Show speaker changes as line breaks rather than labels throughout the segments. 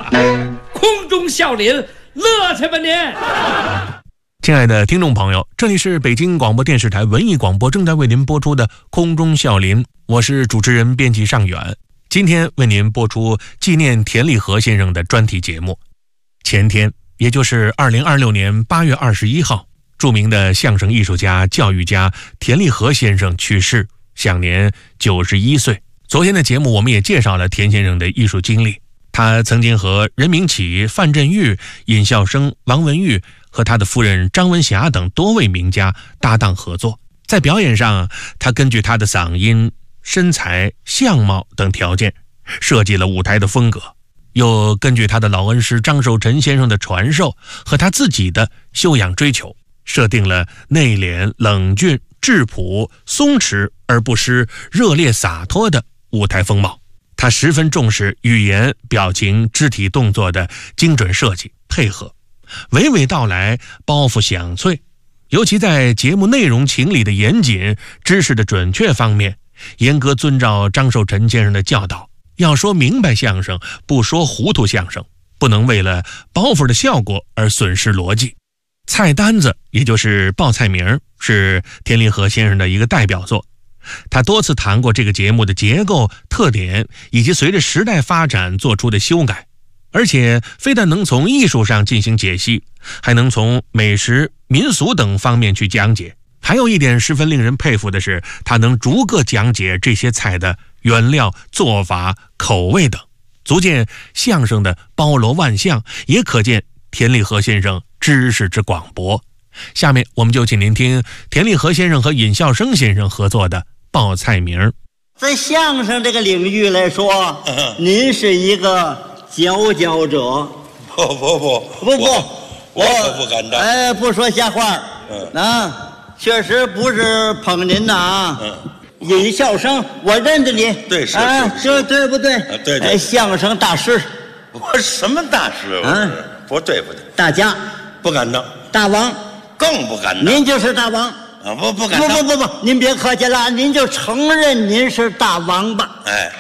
空中笑林，乐去吧您！
亲爱的听众朋友，这里是北京广播电视台文艺广播正在为您播出的空中笑林，我是主持人编辑尚远。今天为您播出纪念田立和先生的专题节目。前天，也就是2026年8月21号，著名的相声艺术家、教育家田立和先生去世，享年91岁。昨天的节目我们也介绍了田先生的艺术经历，他曾经和任明启、范振钰、尹笑声、王文玉和他的夫人张文霞等多位名家搭档合作。在表演上，他根据他的嗓音、身材、相貌等条件设计了舞台的风格，又根据他的老恩师张寿臣先生的传授和他自己的修养追求，设定了内敛、冷峻、质朴、松弛而不失热烈洒脱的舞台风貌。他十分重视语言、表情、肢体动作的精准设计配合，娓娓道来，包袱响脆。尤其在节目内容情理的严谨、知识的准确方面，严格遵照张寿臣先生的教导，要说明白相声，不说糊涂相声，不能为了包袱的效果而损失逻辑。菜单子，也就是报菜名，是田立和先生的一个代表作。他多次谈过这个节目的结构、特点，以及随着时代发展做出的修改。而且非但能从艺术上进行解析，还能从美食、民俗等方面去讲解。还有一点十分令人佩服的是，他能逐个讲解这些菜的原料、做法、口味等，足见相声的包罗万象，也可见田立和先生知识之广博。下面我们就请您听田立和先生和尹笑声先生合作的报菜名。
在相声这个领域来说，您是一个佼佼者。
不，我可不敢当。
不说瞎话。确实不是捧您的啊。尹笑声，我认得你。
对，是
这对不对？
对。
相声大师。
我什么大师？不对。
大家
不敢当。
大王
更不敢当。
您就是大王。
不敢当。
不，您别客气了，您就承认您是大王吧。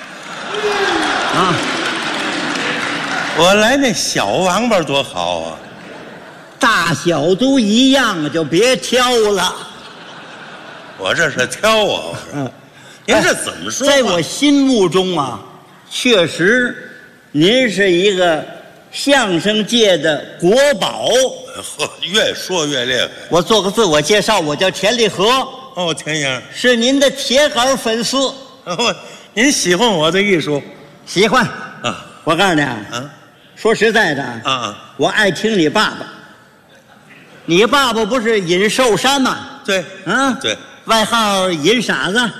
我来那小王八多好啊！
大小都一样，就别挑了。
我这是挑啊！您这怎么说？
在我心目中啊，确实，您是一个相声界的国宝。
越说越厉害。
我做个自我介绍，我叫田立和。
田先生
是您的铁杆粉丝。
您喜欢我的艺术？
喜欢。我告诉你说实在的我爱听你爸爸。你爸爸不是尹寿山吗？
对，对，
外号尹傻子。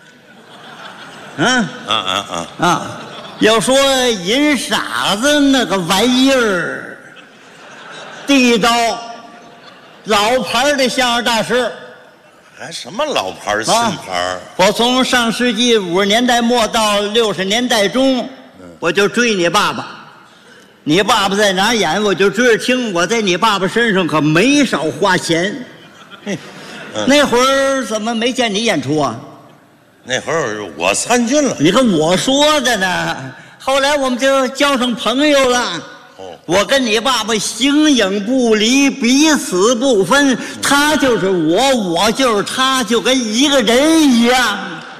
要说尹傻子那个玩意儿，地道老牌的相声大师。
还什么老牌新牌？
我从上世纪50年代末到60年代中，我就追你爸爸。你爸爸在哪演，我就追着听。我在你爸爸身上可没少花钱。那会儿怎么没见你演出啊？
那会儿我参军了。
你看我说的呢。后来我们就交上朋友了。我跟你爸爸形影不离，彼此不分。他就是我，我就是他，就跟一个人一样。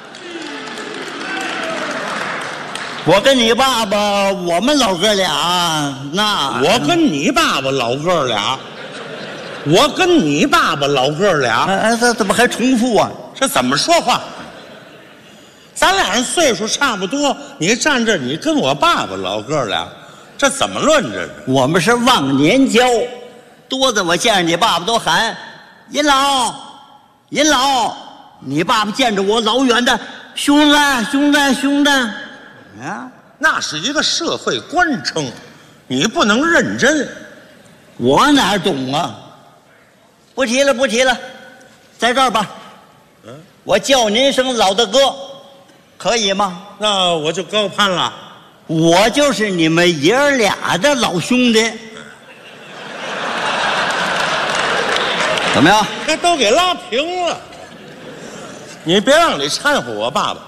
我跟你爸爸，我们老哥俩，那
我跟你爸爸老哥俩，我跟你爸爸老哥俩，
这怎么还重复啊？
这怎么说话？咱俩人岁数差不多，你站这，你跟我爸爸老哥俩，这怎么论这是？
我们是忘年交，多的我见着你爸爸都喊尹老，尹老。你爸爸见着我老远的，兄弟，兄弟，兄弟。
那是一个社会官称，你不能认真。
我哪懂啊？不提了，不提了，在这儿吧。我叫您声老大哥，可以吗？
那我就高攀了。
我就是你们爷儿俩的老兄弟。怎么样？
这都给拉平了。你别让你掺和我爸爸。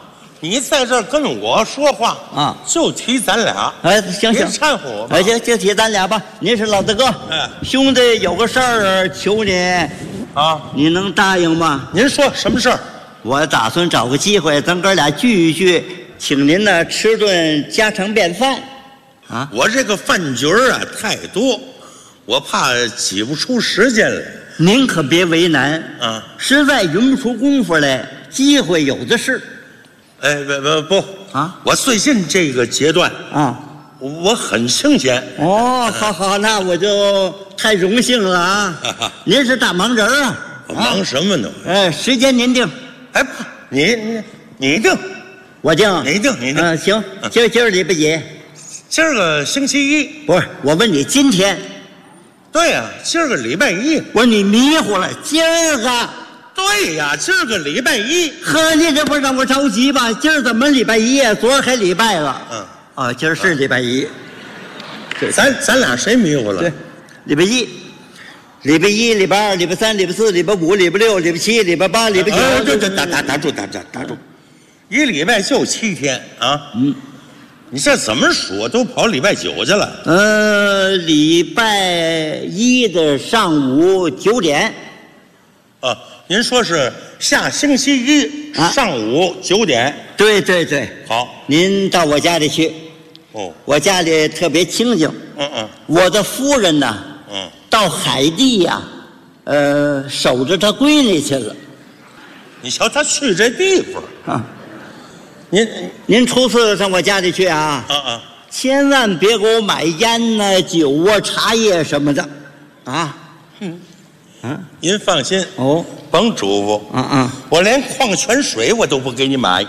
你在这儿跟我说话
啊，
就提咱俩。
哎，行
别
行，
掺和我吧。
哎，行，就提咱俩吧。您是老大哥，兄弟有个事儿求你，
啊，
你能答应吗？
您说什么事儿？
我打算找个机会，咱哥俩聚一聚，请您呢吃顿家常便饭。啊，
我这个饭局儿啊太多，我怕挤不出时间来。
您可别为难
啊，
实在匀不出功夫来，机会有的是。
哎，不
啊，
我最近这个阶段
啊，
我很清闲。
哦，好好，那我就太荣幸了啊！您是大忙人啊，
忙什么呢？
哎，时间您定。
哎，不，你定，
我定，
你定。
行，今儿礼拜几？
今儿个星期一。
不是，我问你今天。
对呀，今儿个礼拜一。
我说你迷糊了，今儿个。
对呀，今儿个礼拜一。
呵，你这不是让我着急吧？今儿怎么礼拜一呀？昨儿还礼拜了。啊，今儿是礼拜一。
咱俩谁迷糊了？
对，礼拜一。礼拜一、礼拜二、礼拜三、礼拜四、礼拜五、礼拜六、礼拜七、礼拜八、礼拜九。
对，打住！一礼拜就7天啊！你这怎么数都跑礼拜9去了？
礼拜一的上午9点。
啊，您说是下星期一上午9点？
对。
好，
您到我家里去。
哦，
我家里特别清静。我的夫人呢？到海地呀，守着她闺女去了。
你瞧他去这地方
啊！您初次上我家里去啊？千万别给我买烟呐、酒啊、茶叶什么的，啊！
您放心
哦，
甭嘱咐。我连矿泉水我都不给你买。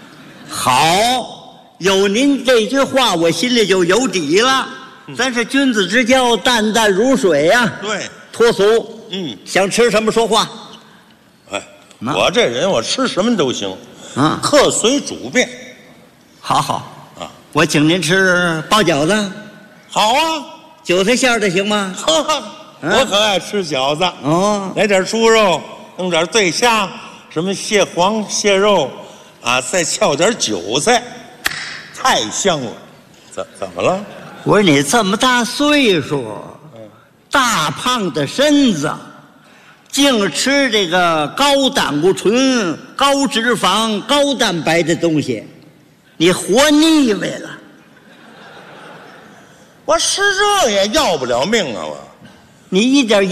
好，有您这句话，我心里就有底了。咱是君子之交，淡淡如水呀。
对，
脱俗。想吃什么说话。
哎，我这人我吃什么都行。客随主便。
好我请您吃包饺子。好啊，韭菜馅的行吗？
我可爱吃饺子。来点猪肉，弄点对虾，什么蟹黄、蟹肉，再翘点韭菜，太香了。怎么了？
我说你这么大岁数，大胖的身子，净吃这个高胆固醇、高脂肪、高蛋白的东西，你活腻歪了。
我吃这也要不了命啊！
你一点